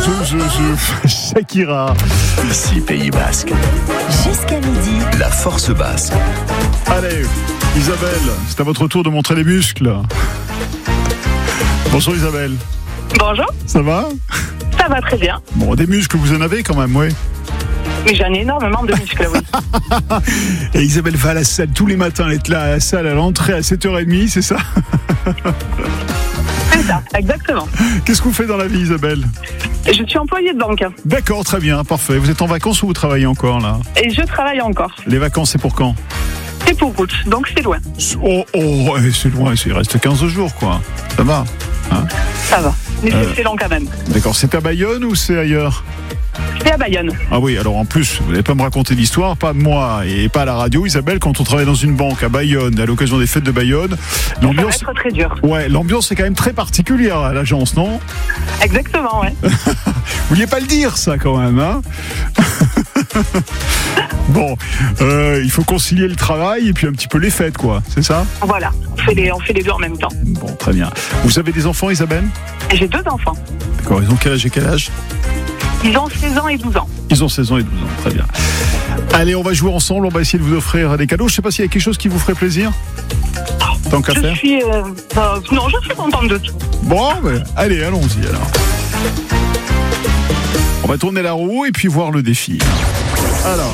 Shakira. Ici Pays Basque. Jusqu'à midi. La force basque. Allez, Isabelle, c'est à votre tour de montrer les muscles. Bonjour Isabelle. Bonjour, Ça va? ça va très bien. Bon, des muscles vous en avez quand même, oui. Mais j'en ai énormément de muscles, oui. Et Isabelle va à la salle tous les matins, elle est là à la salle à l'entrée à 7h30, c'est ça? C'est ça, exactement. Qu'est-ce que vous faites dans la vie Isabelle? Je suis employée de banque D'accord, très bien, parfait. Vous êtes en vacances ou vous travaillez encore là? et je travaille encore. Les vacances, c'est pour quand? C'est pour août, donc c'est loin. Oh, c'est loin, il reste 15 jours quoi. Ça va hein? Ça va, mais c'est long quand même. D'accord, c'est à Bayonne ou c'est ailleurs? C'est à Bayonne. Ah oui, alors en plus, vous n'allez pas me raconter l'histoire, pas moi et pas à la radio, Isabelle, quand on travaille dans une banque à Bayonne, à l'occasion des fêtes de Bayonne, Ça va être très dur. ouais, l'ambiance est quand même très particulière à l'agence, non? Exactement, ouais. Vous vouliez pas le dire ça quand même, hein? Bon, il faut concilier le travail et puis un petit peu les fêtes, quoi, c'est ça? Voilà, on fait les deux en même temps. Bon, très bien. Vous avez des enfants, Isabelle? J'ai 2 enfants. D'accord, ils ont quel âge et quel âge? Ils ont 16 ans et 12 ans. Ils ont 16 ans et 12 ans, très bien. Allez, on va jouer ensemble, on va essayer de vous offrir des cadeaux. Je sais pas s'il y a quelque chose qui vous ferait plaisir? Tant qu'à faire. Non, je suis contente de tout. Bon, allez, allons-y alors. On va tourner la roue et puis voir le défi. Alors.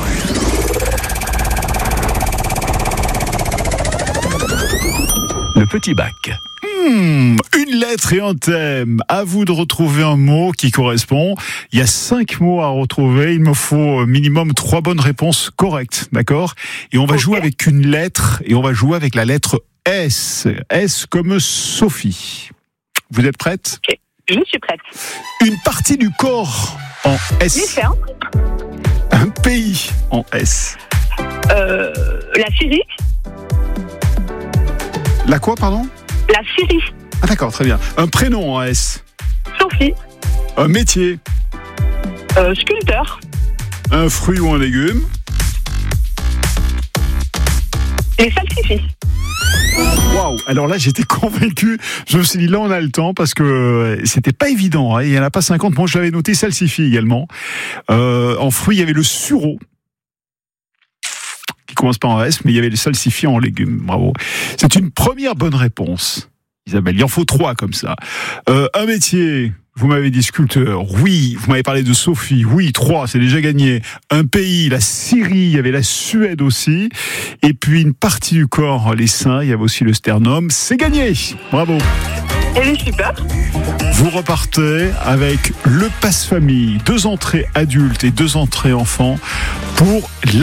Le petit bac. Une lettre et un thème. À vous de retrouver un mot qui correspond. Il y a 5 mots à retrouver. Il me faut minimum 3 bonnes réponses correctes, d'accord? Et on va jouer avec une lettre et on va jouer avec la lettre S. S comme Sophie. Vous êtes prête? Ok, je suis prête. Une partie du corps en S. Lycéen, Un pays en S. la Syrie, La quoi, pardon? la Syrie, Ah d'accord, très bien. Un prénom en S. Sophie, Un métier. sculpteur, Un fruit ou un légume. les salsifis. Waouh! Alors là, j'étais convaincu. Je me suis dit, là, on a le temps parce que c'était pas évident. Hein. Il n'y en a pas 50. Moi, je l'avais noté salsifis également. En fruits, il y avait le sureau, qui commence pas en S, mais il y avait les salsifis en légumes. Bravo. C'est une première bonne réponse, Isabelle. Il en faut 3 comme ça. Un métier. Vous m'avez dit sculpteur, oui. Vous m'avez parlé de Sophie, oui. 3, c'est déjà gagné. Un pays, la Syrie, il y avait la Suède aussi. Et puis une partie du corps, les seins, il y avait aussi le sternum. C'est gagné. Bravo. Elle est super. Vous repartez avec le passe-famille, 2 entrées adultes et 2 entrées enfants pour la